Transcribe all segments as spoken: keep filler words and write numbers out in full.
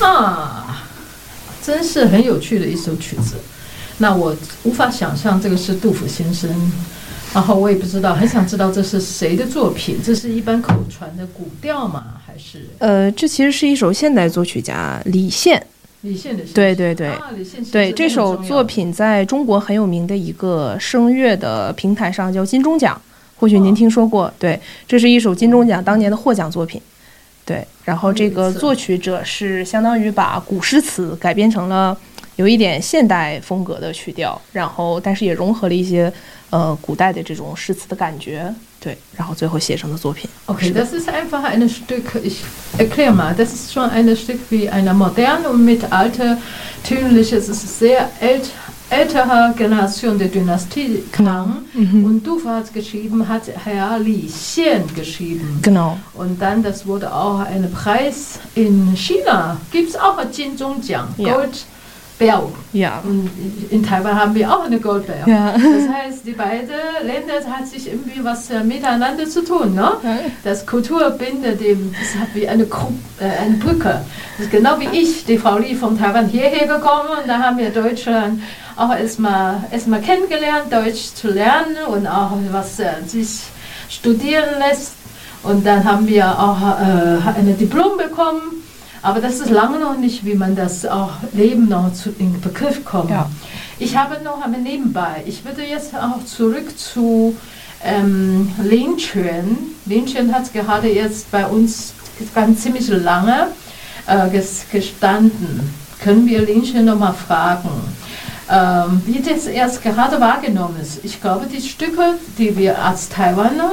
啊，真是很有趣的一首曲子。那我无法想象这个是杜甫先生，然后我也不知道，很想知道这是谁的作品？这是一般口传的古调吗？还是？ 呃，这其实是一首现代作曲家李现。 李现的对对对、 啊、李现对，这首作品在中国很有名的一个声乐的平台上叫金钟奖，或许您听说过。哦、对，这是一首金钟奖当年的获奖作品。对，然后这个作曲者是相当于把古诗词改编成了有一点现代风格的曲调，然后但是也融合了一些呃古代的这种诗词的感觉，对，然后最后写成的作品。 Okay, das ist einfach ein Stück, ich erkläre mal, das ist schon ein Stück wie eine moderne und mit altertümliche, es ist sehr ält, ältere Generation der Dynastie kam. Mhm. Und Duffer hat geschrieben, hat Herr Li Xian geschrieben. Genau. Und dann, das wurde auch ein Preis in China, gibt es auch ein Jinzhongjiang, ja. Gold. Bell. Ja. Und in Taiwan haben wir auch eine Goldbell. Ja. Das heißt, die beiden Länder hat sich irgendwie was miteinander zu tun. Ne? Ja. Das Kultur bindet eben, das hat wie eine, äh, eine Brücke. Das ist genau wie ich, die Frau Li von Taiwan hierher gekommen und da haben wir Deutschland auch erstmal erstmal kennengelernt, Deutsch zu lernen und auch was äh, sich studieren lässt. Und dann haben wir auch äh, eine Diplom bekommen. Aber das ist lange noch nicht, wie man das auch Leben noch zu, in Begriff kommt. Ja. Ich habe noch einmal nebenbei, ich würde jetzt auch zurück zu ähm, Lin Quan. Lin Quan hat gerade jetzt bei uns ganz ziemlich lange äh, gestanden. Können wir Lin Quan noch mal fragen, ähm, wie das erst gerade wahrgenommen ist. Ich glaube, die Stücke, die wir als Taiwaner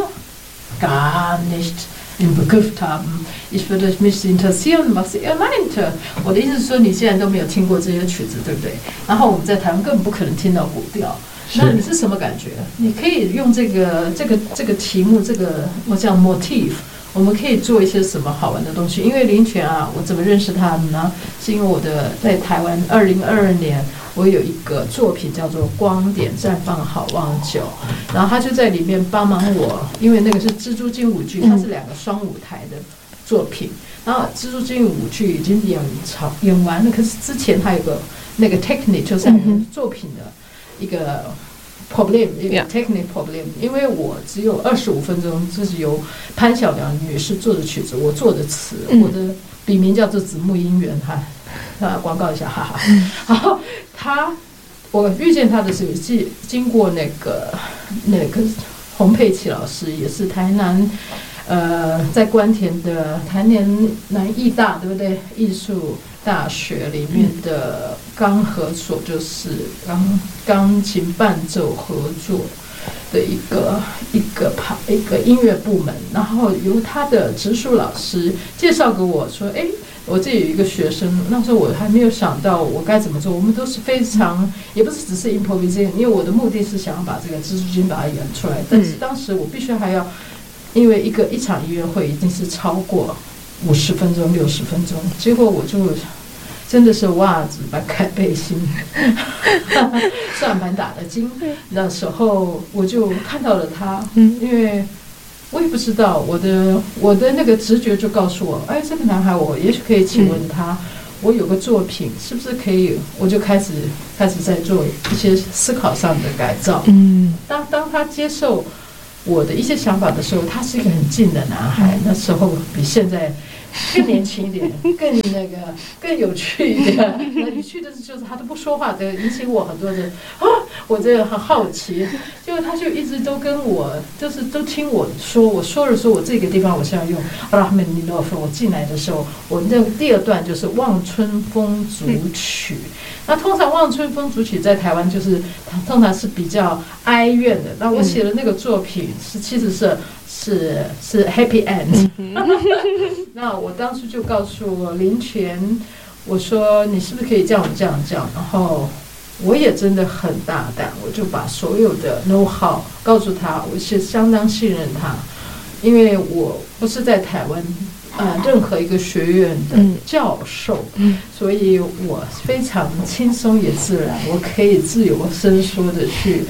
gar nicht im Begriff haben. Ich würde mich interessieren, was er meinte. 我的意思是说，你现在都没有听过这些曲子，对不对？然后我们在台湾根本不可能听到古调。那你是什么感觉？你可以用这个这个这个题目，这个我叫 motif， 我们可以做一些什么好玩的东西？因为林泉啊，我怎么认识他的呢？是因为我的在台湾二零二二年。我有一个作品叫做《光点绽放好望久》，然后他就在里面帮忙我，因为那个是蜘蛛精舞剧，它是两个双舞台的作品。然后蜘蛛精舞剧已经演超演完了，可是之前它有个那个 technique 就是作品的一个 problem， 一个 technique problem。因为我只有二十五分钟，这是由潘晓良女士做的曲子，我做的词，我的笔名叫做子木姻缘哈。啊，广告一下，哈哈。然后他，我遇见他的时候，经经过那个那个洪佩琪老师，也是台南，呃，在关田的台南艺大，对不对？艺术大学里面的钢合所，就是钢钢琴伴奏合作的一个一个派一个音乐部门，然后由他的直属老师介绍给我说，哎。我这有一个学生，那时候我还没有想到我该怎么做。我们都是非常，也不是只是 improvisation， 因为我的目的是想要把这个蜘蛛精把它演出来。但是当时我必须还要，因为一个一场音乐会一定是超过五十分钟、六十分钟，结果我就真的是袜子掰开背心，算盘打的精。那时候我就看到了他，因为。我也不知道，我的我的那个直觉就告诉我，哎，这个男孩，我也许可以请问他，我有个作品，是不是可以？我就开始开始在做一些思考上的改造。嗯，当当他接受我的一些想法的时候，他是一个很静的男孩，那时候比现在更年轻一点，更那个更有趣一点。那有趣的是，就是他都不说话，的引起我很多的啊，我这个很好奇。就他就一直都跟我，就是都听我说，我说了说我这个地方我是要用阿拉赫曼尼诺夫。我进来的时候，我那个第二段就是《望春风》组曲。那通常《望春风》组曲在台湾就是通常是比较哀怨的。那我写的那个作品是其实是是是 happy end。那我当时就告诉林泉，我说你是不是可以这样这样这样，然后。我也真的很大胆，我就把所有的 know how 告诉他，我是相当信任他，因为我不是在台湾呃任何一个学院的教授，嗯、所以我非常轻松也自然，我可以自由伸缩的去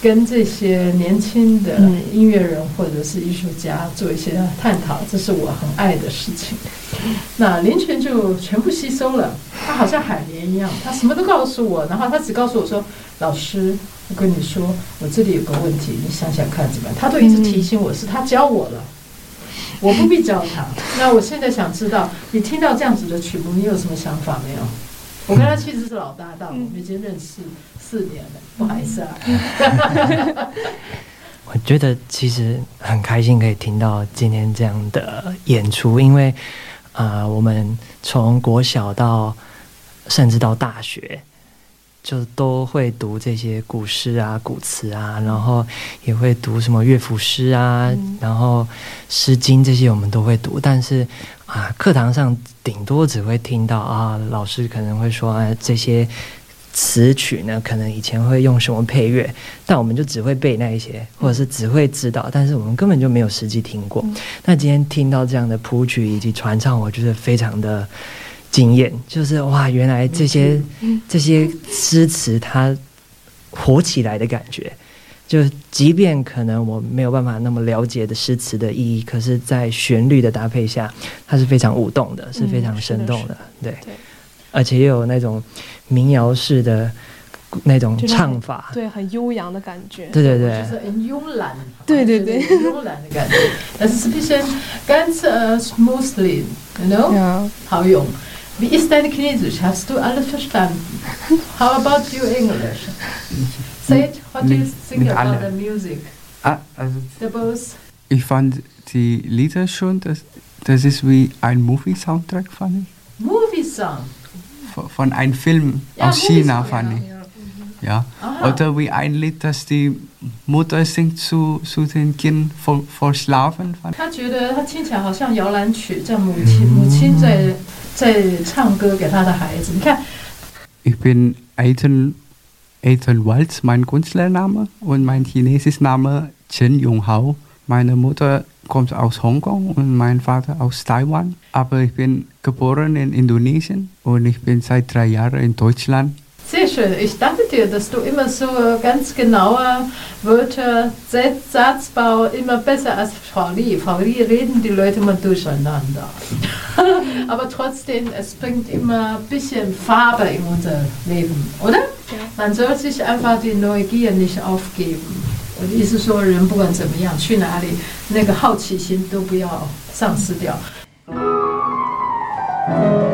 跟这些年轻的音乐人或者是艺术家做一些探讨，这是我很爱的事情。那林群就全部吸收了，他好像海绵一样，他什么都告诉我，然后他只告诉我说：“老师，我跟你说，我这里有个问题，你想想看怎么样？”他都一直提醒我，是他教我了，我不必教他。那我现在想知道，你听到这样子的曲目，你有什么想法没有？我跟他其实是老搭档，我们已经认识四年了，不好意思啊。 我觉得其实很开心可以听到今天这样的演出，因为呃，我们从国小到甚至到大学，就都会读这些古诗啊、古词啊，然后也会读什么乐府诗啊，嗯、然后诗经这些我们都会读，但是啊，课堂上顶多只会听到啊，老师可能会说啊，这些词曲呢，可能以前会用什么配乐，但我们就只会背那一些，或者是只会知道，但是我们根本就没有实际听过。嗯、那今天听到这样的谱曲以及传唱，我觉得非常的惊艳，就是哇，原来这些、嗯、这些诗词它活起来的感觉。就即便可能我没有办法那么了解的诗词的意义，可是在旋律的搭配下，它是非常舞动的，是非常生动的，嗯、对。对，而且也有那种民谣式的那种唱法， 对，很悠扬的感觉。 对对对， 就是很慵懒， 对对对， 很慵懒的感觉。但是ein bisschen ganz uh, smoothly, you know? Ja. 好用。Wie ist dein Chinesisch? Hast du alles verstanden? How about your English? Say it, what do you think about alle. the music? Ah, also the both. Ich fand die Lieder schon, das, das ist wie ein Movie-Soundtrack, fand ich. Movie-Song? Von einem Film ja, aus China, fand ich. Ja. Ja. Oder wie ein Lied, das die Mutter singt zu, zu den Kindern vor, vor Schlafen. 他觉得他听起来好像摇篮曲，叫母亲、嗯、母亲在在唱歌给他的孩子。你看 Ich bin Eitel, Eitel Walz, mein Künstlername, und mein chinesischer Name Chen Yonghao. Meine Mutter kommt aus Hongkong und mein Vater aus Taiwan. Aber ich bin geboren in Indonesien und ich bin seit drei Jahren in Deutschland. Sehr schön. Ich danke dir, dass du immer so ganz genaue Wörter, Satzbau immer besser als Frau Li. Frau Li reden die Leute immer durcheinander. Aber trotzdem, es bringt immer ein bisschen Farbe in unser Leben, oder? Ja. Man soll sich einfach die Neugier nicht aufgeben. 我的意思说，人不管怎么样，去哪里，那个好奇心都不要丧失掉。